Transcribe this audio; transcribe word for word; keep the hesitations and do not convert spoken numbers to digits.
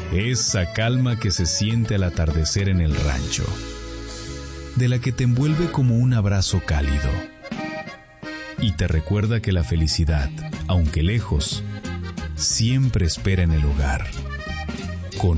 esa calma que se siente al atardecer en el rancho, de la que te envuelve como un abrazo cálido y te recuerda que la felicidad, aunque lejos, siempre espera en el hogar.